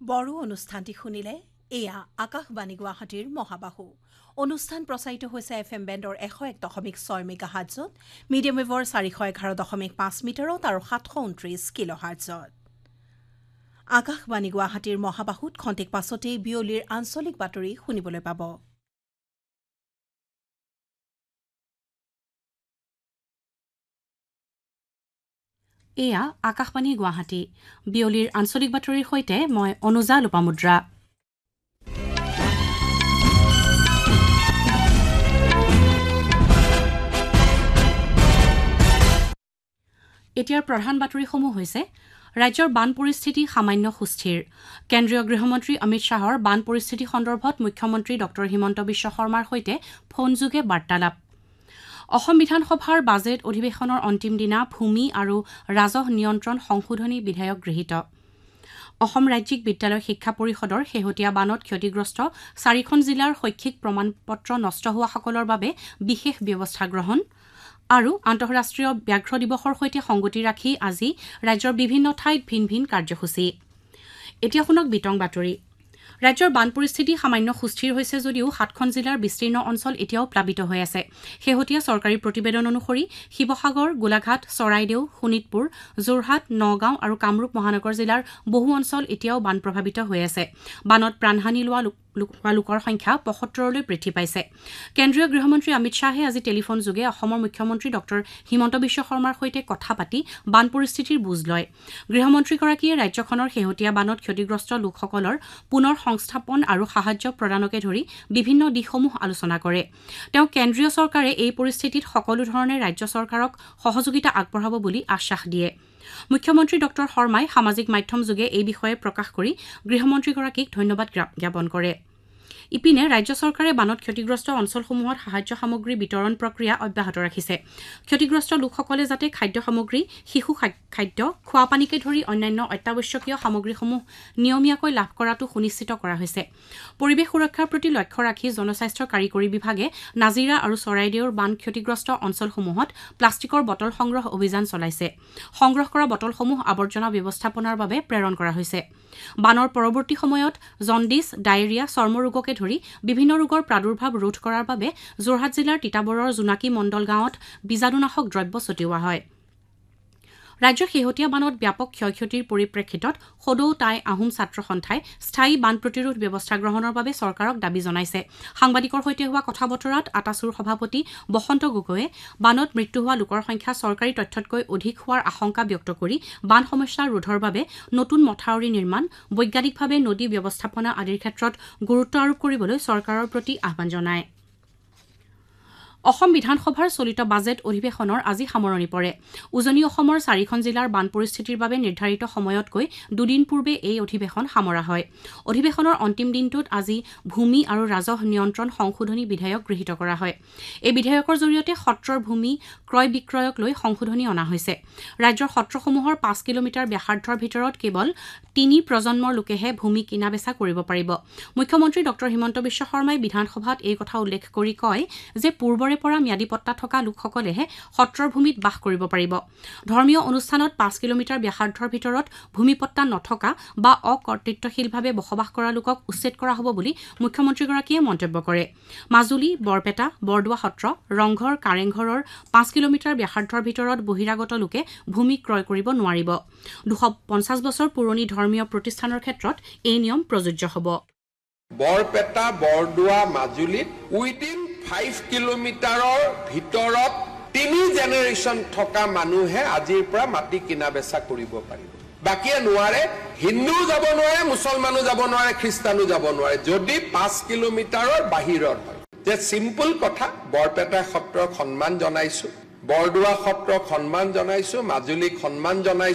বড়ো অনুষ্ঠানটি শুনিলে এয়া আকাশবাণী গুৱাহাটীৰ মহাবাহু অনুষ্ঠান প্ৰচাৰিত হৈছে FM বেণ্ডৰ 101.6 মেগাহাৰ্টজত মিডিয়াম ৱেভৰ 411.5 মিটাৰত আৰু 729 কিলোহাৰ্টজত আকাশবাণী গুৱাহাটীৰ মহাবাহুত খন্তেক পাছতেই বিয়লিৰ আঞ্চলিক বাতৰি শুনিবলৈ পাব। এয়া আকাশবাণী গুৱাহাটী বিয়লিৰ আঞ্চলিক বাতৰিৰ সৈতে মই অনুজা লোপামুদ্ৰা। এতিয়াৰ প্ৰধান বাতৰিসমূহ হৈছে ৰাজ্যৰ বান পৰিস্থিতি সামান্য সুস্থিৰ। কেন্দ্ৰীয় গৃহমন্ত্ৰী অমিত শ্বাহৰ বান পৰিস্থিতি সন্দৰ্ভত মুখ্যমন্ত্ৰী ড হিমন্ত বিশ্ব শৰ্মাৰ সৈতে ফোনযোগে বাৰ্তালাপ। অসম বিধানসভাৰ বাজেট অধিৱেশনৰ অন্তিম দিনা ভূমি আৰু ৰাজহ নিয়ন্ত্ৰণ সংশোধনী বিধেয়ক গৃহীত। অসম ৰাজ্যিক বিদ্যালয় শিক্ষা পৰিষদৰ শেহতীয়া বানত ক্ষতিগ্ৰস্ত 4খন জিলাৰ শৈক্ষিক প্ৰমাণপত্ৰ নষ্ট হোৱাসকলৰ বাবে বিশেষ ব্যৱস্থা গ্ৰহণ আৰু আন্তঃৰাষ্ট্ৰীয় ব্যাঘ্ৰ দিৱসৰ সৈতে সংগতি ৰাখি আজি ৰাজ্যৰ বিভিন্ন ঠাইত ভিন ভিন কাৰ্যসূচী। এতিয়া শুনক বিতং বাতৰি। ৰাজ্যৰ বান পৰিস্থিতি সামান্য সুস্থিৰ হৈছে যদিও 7খন জিলাৰ বিস্তীৰ্ণ অঞ্চল এতিয়াও প্লাবিত হৈ আছে। শেহতীয়া চৰকাৰী প্ৰতিবেদন অনুসৰি শিৱসাগৰ, গোলাঘাট, চৰাইদেউ, শোণিতপুৰ, যোৰহাট, নগাঁও আৰু কামৰূপ মহানগৰ জিলাৰ বহু অঞ্চল এতিয়াও বান প্ৰভাৱিত হৈ আছে। বানত প্ৰাণহানি লোৱা লোকৰ সংখ্যা 75লৈ বৃদ্ধি পাইছে। কেন্দ্ৰীয় গৃহমন্ত্ৰী অমিত শ্বাহে আজি টেলিফোন যোগে অসমৰ মুখ্যমন্ত্ৰী ড হিমন্ত বিশ্ব শৰ্মাৰ সৈতে কথা পাতি বান পৰিস্থিতিৰ বুজ লয়। গৃহমন্ত্ৰীগৰাকীয়ে ৰাজ্যখনৰ শেহতীয়া বানত ক্ষতিগ্ৰস্ত লোকসকলৰ পুনৰ সংস্থাপন আৰু সাহায্য প্ৰদানকে ধৰি বিভিন্ন দিশসমূহ আলোচনা কৰে। তেওঁ কেন্দ্ৰীয় চৰকাৰে এই পৰিস্থিতিত সকলো ধৰণে ৰাজ্য চৰকাৰক সহযোগিতা আগবঢ়াব বুলি আশ্বাস দিয়ে। মুখ্যমন্ত্ৰী ড শৰ্মাই সামাজিক মাধ্যম যোগে এই বিষয়ে প্ৰকাশ কৰি গৃহমন্ত্ৰীগৰাকীক ধন্যবাদ জ্ঞাপন কৰে। ইপিনে ৰাজ্য চৰকাৰে বানত ক্ষতিগ্ৰস্ত অঞ্চলসমূহত সাহায্য সামগ্ৰী বিতৰণ প্ৰক্ৰিয়া অব্যাহত ৰাখিছে। ক্ষতিগ্ৰস্ত লোকসকলে যাতে খাদ্য সামগ্ৰী, শিশু খাদ্য, খোৱা পানীকে ধৰি অন্যান্য অত্যাৱশ্যকীয় সামগ্ৰীসমূহ নিয়মীয়াকৈ লাভ কৰাটো সুনিশ্চিত কৰা হৈছে। পৰিৱেশ সুৰক্ষাৰ প্ৰতি লক্ষ্য ৰাখি জনস্বাস্থ্য কাৰিকৰী বিভাগে নাজিৰা আৰু চৰাইদেউৰ বান ক্ষতিগ্ৰস্ত অঞ্চলসমূহত প্লাষ্টিকৰ বটল সংগ্ৰহ অভিযান চলাইছে। সংগ্ৰহ কৰা বটলসমূহ আৱৰ্জনা ব্যৱস্থাপনাৰ বাবে প্ৰেৰণ কৰা হৈছে। বানৰ পৰৱৰ্তী সময়ত জণ্ডিছ, ডায়েৰিয়া, চৰ্মৰোগকে ধৰি বিভিন্ন ৰোগৰ প্ৰাদুৰ্ভাৱ ৰোধ কৰাৰ বাবে যোৰহাট জিলাৰ তিতাবৰৰ জোনাকী মণ্ডল গাঁৱত বীজাণুনাশক দ্ৰব্য ছটিওৱা হয়। ৰাজ্যৰ শেহতীয়া বানত ব্যাপক ক্ষয় ক্ষতিৰ পৰিপ্ৰেক্ষিতত সদৌ টাই আহোম ছাত্ৰ সন্থাই স্থায়ী বান প্ৰতিৰোধ ব্যৱস্থা গ্ৰহণৰ বাবে চৰকাৰক দাবী জনাইছে। সাংবাদিকৰ সৈতে হোৱা কথা বতৰাত আটাছুৰ সভাপতি বসন্ত গগৈয়ে বানত মৃত্যু হোৱা লোকৰ সংখ্যা চৰকাৰী তথ্যতকৈ অধিক হোৱাৰ আশংকা ব্যক্ত কৰি বান সমস্যা ৰোধৰ বাবে নতুন মথাউৰি নিৰ্মাণ, বৈজ্ঞানিকভাৱে নদী ব্যৱস্থাপনা আদিৰ ক্ষেত্ৰত গুৰুত্ব আৰোপ কৰিবলৈ চৰকাৰৰ প্ৰতি আহ্বান জনায়। অসম বিধানসভাৰ চলিত বাজেট অধিৱেশনৰ আজি সামৰণি পৰে। উজনি অসমৰ 4খন জিলাৰ বান পৰিস্থিতিৰ বাবে নিৰ্ধাৰিত সময়তকৈ দুদিন পূৰ্বে এই অধিৱেশন সামৰা হয়। অধিৱেশনৰ অন্তিম দিনটোত আজি ভূমি আৰু ৰাজহ নিয়ন্ত্ৰণ সংশোধনী বিধেয়ক গৃহীত কৰা হয়। এই বিধেয়কৰ জৰিয়তে সত্ৰৰ ভূমি ক্ৰয় বিক্ৰয়ক লৈ সংশোধনী অনা হৈছে। ৰাজ্যৰ সত্ৰসমূহৰ 5 কিলোমিটাৰ ব্যাসাৰ্ধৰ ভিতৰত কেৱল 3 প্ৰজন্মৰ লোকেহে ভূমি কিনা বেচা কৰিব পাৰিব। মুখ্যমন্ত্ৰী ড হিমন্ত বিশ্ব শৰ্মাই বিধানসভাত এই কথা উল্লেখ কৰি কয় যে পূৰ্বৰে পৰা ম্যাদী পট্টা থকা লোকসকলেহে সত্ৰৰ ভূমিত বাস কৰিব পাৰিব। ধৰ্মীয় অনুষ্ঠানত 5 কিলোমিটাৰ ব্যাসাৰ্ধৰ ভিতৰত ভূমিপট্টা নথকা বা অকৰ্তৃত্বশীলভাৱে বসবাস কৰা লোকক উচ্ছেদ কৰা হ'ব বুলি মুখ্যমন্ত্ৰীগৰাকীয়ে মন্তব্য কৰে। মাজুলী, বৰপেটা, বৰদোৱা সত্ৰ, ৰংঘৰ, কাৰেংঘৰৰ 5 কিলোমিটাৰ ব্যাসাৰ্ধৰ ভিতৰত বহিৰাগত লোকে ভূমি ক্ৰয় কৰিব নোৱাৰিব। 250 বছৰ পুৰণি ধৰ্মীয় প্ৰতিষ্ঠানৰ ক্ষেত্ৰত এই নিয়ম প্ৰযোজ্য হ'ব। বৰপেটা, বৰদোৱা, মাজুলীত উইদিন 5 কিলোমিটাৰৰ ভিতৰত 3 জেনেৰেশ্যন থকা মানুহে আজিৰ পৰা মাটি কিনা বেচা কৰিব পাৰিব। বাকীয়ে নোৱাৰে। হিন্দু যাব নোৱাৰে, মুছলমানো যাব নোৱাৰে, খ্ৰীষ্টানো যাব নোৱাৰে যদি 5 কিলোমিটাৰৰ বাহিৰৰ হয়। যে চিম্পল কথা। বৰপেটা সত্ৰক সন্মান জনাইছো, বৰদোৱা সত্ৰক সন্মান জনাইছো, মাজুলীক সন্মান জনাইছো।